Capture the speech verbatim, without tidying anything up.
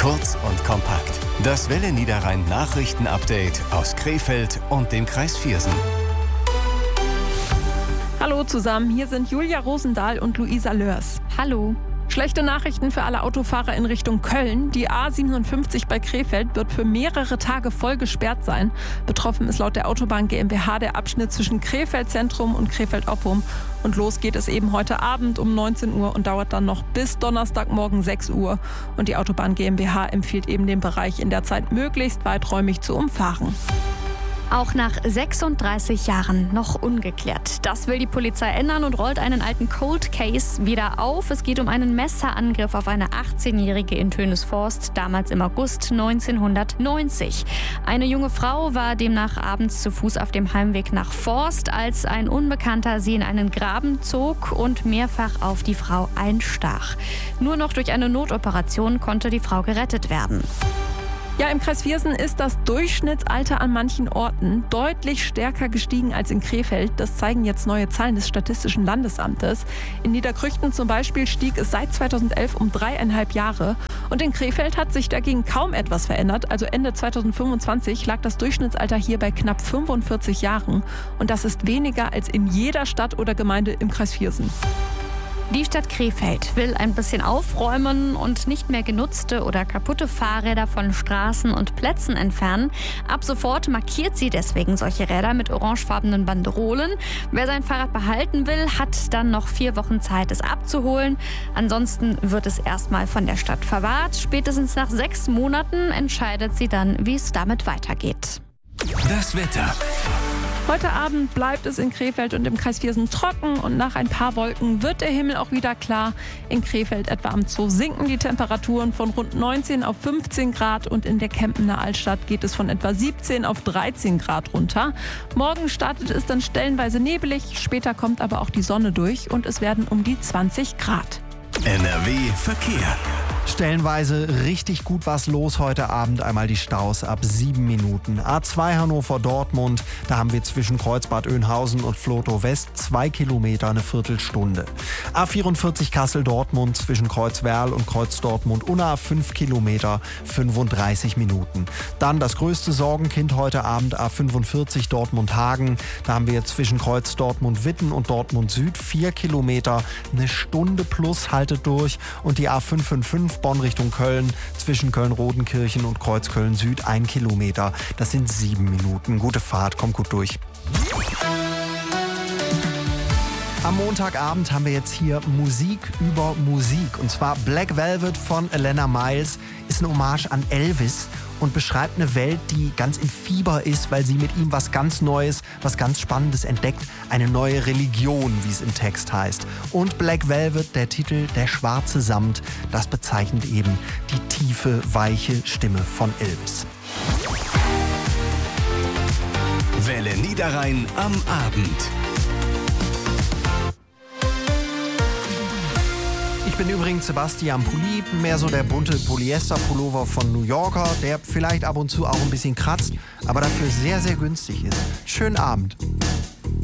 Kurz und kompakt. Das Welle Niederrhein Nachrichten-Update aus Krefeld und dem Kreis Viersen. Hallo zusammen, hier sind Julia Rosendahl und Luisa Lörs. Hallo. Schlechte Nachrichten für alle Autofahrer in Richtung Köln. Die A siebenundfünfzig bei Krefeld wird für mehrere Tage voll gesperrt sein. Betroffen ist laut der Autobahn GmbH der Abschnitt zwischen Krefeld Zentrum und Krefeld-Oppum. Und los geht es eben heute Abend um neunzehn Uhr und dauert dann noch bis Donnerstagmorgen sechs Uhr. Und die Autobahn GmbH empfiehlt eben den Bereich in der Zeit möglichst weiträumig zu umfahren. Auch nach sechsunddreißig Jahren noch ungeklärt. Das will die Polizei ändern und rollt einen alten Cold Case wieder auf. Es geht um einen Messerangriff auf eine achtzehnjährige in Tönisvorst, damals im August neunzehnhundertneunzig. Eine junge Frau war demnach abends zu Fuß auf dem Heimweg nach Forst, als ein Unbekannter sie in einen Graben zog und mehrfach auf die Frau einstach. Nur noch durch eine Notoperation konnte die Frau gerettet werden. Ja, im Kreis Viersen ist das Durchschnittsalter an manchen Orten deutlich stärker gestiegen als in Krefeld. Das zeigen jetzt neue Zahlen des Statistischen Landesamtes. In Niederkrüchten zum Beispiel stieg es seit zweitausendelf um dreieinhalb Jahre. Und in Krefeld hat sich dagegen kaum etwas verändert. Also Ende zweitausendfünfundzwanzig lag das Durchschnittsalter hier bei knapp fünfundvierzig Jahren. Und das ist weniger als in jeder Stadt oder Gemeinde im Kreis Viersen. Die Stadt Krefeld will ein bisschen aufräumen und nicht mehr genutzte oder kaputte Fahrräder von Straßen und Plätzen entfernen. Ab sofort markiert sie deswegen solche Räder mit orangefarbenen Banderolen. Wer sein Fahrrad behalten will, hat dann noch vier Wochen Zeit, es abzuholen. Ansonsten wird es erstmal von der Stadt verwahrt. Spätestens nach sechs Monaten entscheidet sie dann, wie es damit weitergeht. Das Wetter. Heute Abend bleibt es in Krefeld und im Kreis Viersen trocken und nach ein paar Wolken wird der Himmel auch wieder klar. In Krefeld etwa am Zoo sinken die Temperaturen von rund neunzehn auf fünfzehn Grad und in der Kempener Altstadt geht es von etwa siebzehn auf dreizehn Grad runter. Morgen startet es dann stellenweise nebelig, später kommt aber auch die Sonne durch und es werden um die zwanzig Grad. N R W Verkehr. Stellenweise richtig gut was los heute Abend. Einmal die Staus ab sieben Minuten. A zwei Hannover-Dortmund, da haben wir zwischen Kreuzbad Oeynhausen und Vlotho West zwei Kilometer, eine Viertelstunde. A vierundvierzig Kassel-Dortmund zwischen Kreuzwerl und Kreuz-Dortmund-Unna fünf Kilometer, fünfunddreißig Minuten. Dann das größte Sorgenkind heute Abend, A fünfundvierzig Dortmund-Hagen. Da haben wir zwischen Kreuz-Dortmund-Witten und Dortmund-Süd vier Kilometer, eine Stunde plus haltet durch. Und die A fünf fünf fünf Bonn Richtung Köln, zwischen Köln-Rodenkirchen und Kreuzköln-Süd ein Kilometer. Das sind sieben Minuten. Gute Fahrt, kommt gut durch. Am Montagabend haben wir jetzt hier Musik über Musik. Und zwar Black Velvet von Alannah Myles ist eine Hommage an Elvis und beschreibt eine Welt, die ganz im Fieber ist, weil sie mit ihm was ganz Neues, was ganz Spannendes entdeckt. Eine neue Religion, wie es im Text heißt. Und Black Velvet, der Titel Der schwarze Samt, das bezeichnet eben die tiefe, weiche Stimme von Elvis. Welle Niederrhein am Abend. Ich bin übrigens Sebastian Pulli, mehr so der bunte Polyester-Pullover von New Yorker, der vielleicht ab und zu auch ein bisschen kratzt, aber dafür sehr, sehr günstig ist. Schönen Abend.